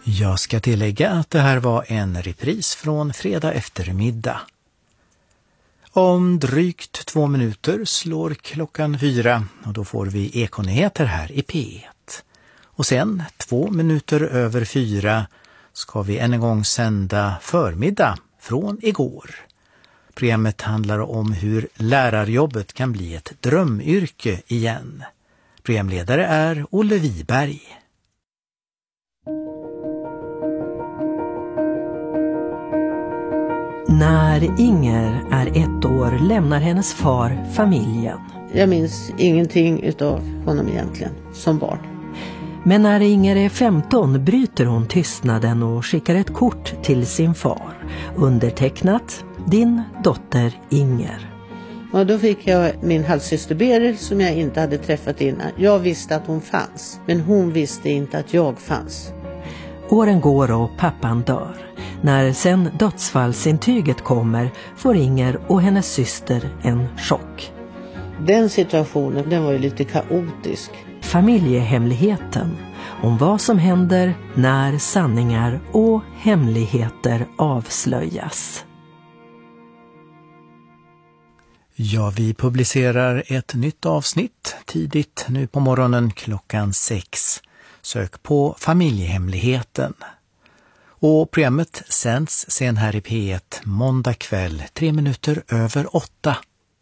Jag ska tillägga att det här var en repris från fredag eftermiddag. Om drygt 2 minuter slår klockan 4 och då får vi ekonyheter här i P1. Och sen 2 minuter över 4 ska vi än en gång sända förmiddag från igår. Programmet handlar om hur lärarjobbet kan bli ett drömyrke igen. Programledare är Olle Wiberg. När Inger är 1 år lämnar hennes far familjen. Jag minns ingenting utav honom egentligen som barn. Men när Inger är 15 bryter hon tystnaden och skickar ett kort till sin far. Undertecknat din dotter Inger. Och då fick jag min halvsyster Beryl som jag inte hade träffat innan. Jag visste att hon fanns, men hon visste inte att jag fanns. Åren går och pappan dör. När sen dödsfallsintyget kommer får Inger och hennes syster en chock. Den situationen, den var ju lite kaotisk. Familjehemligheten. Om vad som händer när sanningar och hemligheter avslöjas. Ja, vi publicerar ett nytt avsnitt tidigt nu på morgonen klockan 6. Sök på familjehemligheten. Och programmet sänds sen här i P1 måndag kväll 3 minuter över 8.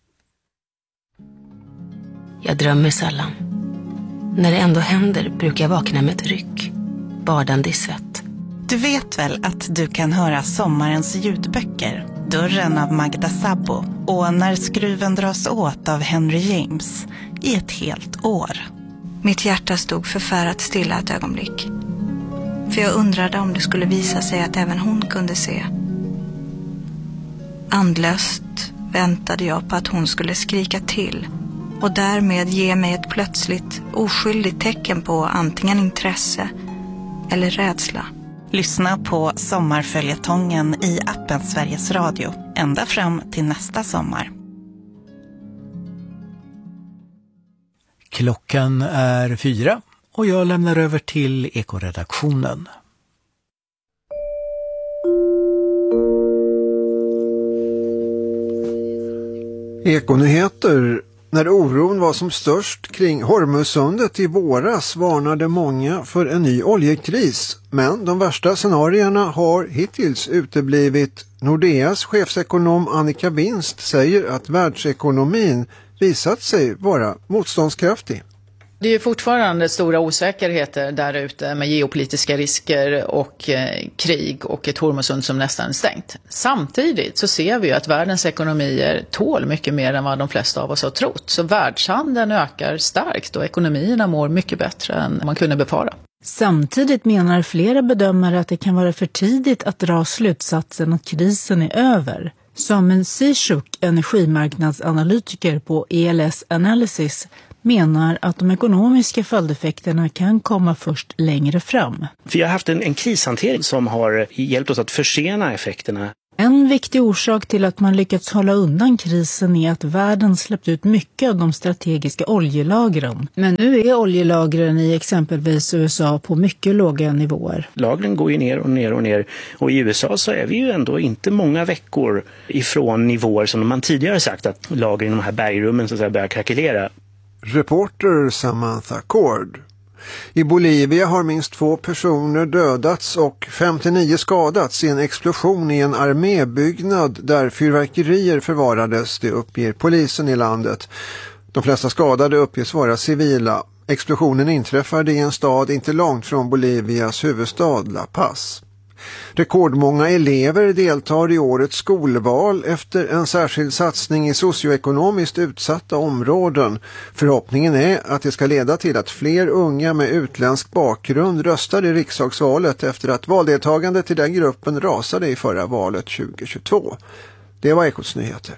Jag drömmer sällan. När det ändå händer brukar jag vakna med ett ryck, badande i svett. Du vet väl att du kan höra sommarens ljudböcker, Dörren av Magda Szabo och När skruven dras åt av Henry James i ett helt år. Mitt hjärta stod förfärat stilla ett ögonblick. För jag undrade om det skulle visa sig att även hon kunde se. Andlöst väntade jag på att hon skulle skrika till och därmed ge mig ett plötsligt oskyldigt tecken på antingen intresse eller rädsla. Lyssna på sommarföljetongen i appen Sveriges Radio ända fram till nästa sommar. Klockan är 4 och jag lämnar över till Ekoredaktionen. Ekonyheter. När oron var som störst kring Hormuzsundet i våras varnade många för en ny oljekris. Men de värsta scenarierna har hittills uteblivit. Nordeas chefsekonom Annika Winst säger att världsekonomin visat sig vara motståndskraftig. Det är ju fortfarande stora osäkerheter där ute med geopolitiska risker och krig och ett Hormuzsund som nästan är stängt. Samtidigt så ser vi ju att världens ekonomier tål mycket mer än vad de flesta av oss har trott. Så världshandeln ökar starkt och ekonomierna mår mycket bättre än man kunde befara. Samtidigt menar flera bedömare att det kan vara för tidigt att dra slutsatsen att krisen är över. Samen Sishuk, energimarknadsanalytiker på ELS Analysis, menar att de ekonomiska följdeffekterna kan komma först längre fram. Vi har haft en krishantering som har hjälpt oss att försena effekterna. En viktig orsak till att man lyckats hålla undan krisen är att världen släppt ut mycket av de strategiska oljelagren. Men nu är oljelagren i exempelvis USA på mycket låga nivåer. Lagren går ju ner och ner och ner. Och i USA så är vi ju ändå inte många veckor ifrån nivåer som man tidigare sagt att lagren i de här bergrummen så att säga börjar krackelera. Reporter Samantha Cord. I Bolivia har minst 2 personer dödats och 59 skadats i en explosion i en armébyggnad där fyrverkerier förvarades, det uppger polisen i landet. De flesta skadade uppges vara civila. Explosionen inträffade i en stad inte långt från Bolivias huvudstad La Paz. Rekordmånga elever deltar i årets skolval efter en särskild satsning i socioekonomiskt utsatta områden. Förhoppningen är att det ska leda till att fler unga med utländsk bakgrund röstar i riksdagsvalet efter att valdeltagandet i den gruppen rasade i förra valet 2022. Det var Ekots nyheter.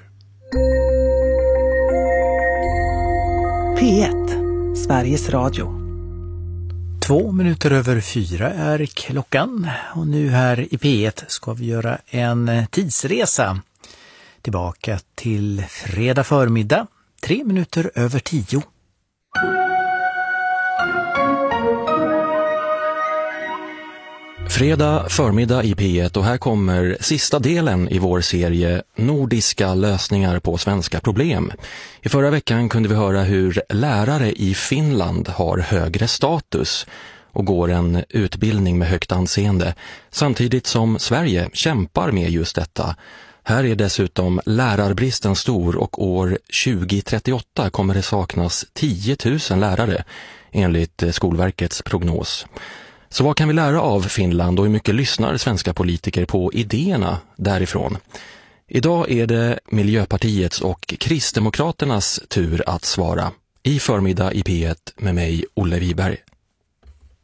P1, Sveriges Radio. 2 minuter över 4 är klockan och nu här i P1 ska vi göra en tidsresa tillbaka till fredag förmiddag, 3 minuter över 10. Fredag förmiddag i P1 och här kommer sista delen i vår serie Nordiska lösningar på svenska problem. I förra veckan kunde vi höra hur lärare i Finland har högre status och går en utbildning med högt anseende, samtidigt som Sverige kämpar med just detta. Här är dessutom lärarbristen stor och år 2038 kommer det saknas 10 000 lärare enligt Skolverkets prognos. Så vad kan vi lära av Finland och hur mycket lyssnar svenska politiker på idéerna därifrån? Idag är det Miljöpartiets och Kristdemokraternas tur att svara. I förmiddag i P1 med mig, Olle Wiberg.